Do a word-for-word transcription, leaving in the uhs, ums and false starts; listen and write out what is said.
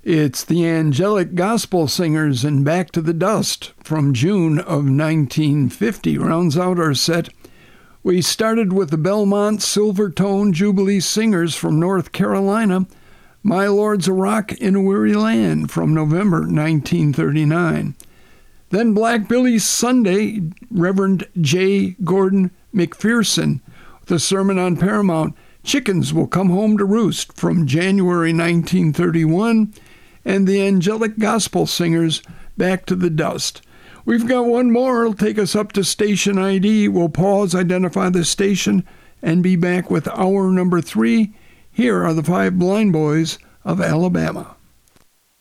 It's the Angelic Gospel Singers and Back to the Dust from June of nineteen fifty rounds out our set. We started with the Belmont Silvertone Jubilee Singers from North Carolina, My Lord's a Rock in a Weary Land from November nineteen thirty-nine. Then Black Billy Sunday, Reverend J. Gordon McPherson, the sermon on Paramount, Chickens Will Come Home to Roost from January nineteen thirty-one, and the Angelic Gospel Singers, Back to the Dust. We've got one more. It'll take us up to station I D. We'll pause, identify the station, and be back with hour number three. Here are the Five Blind Boys of Alabama.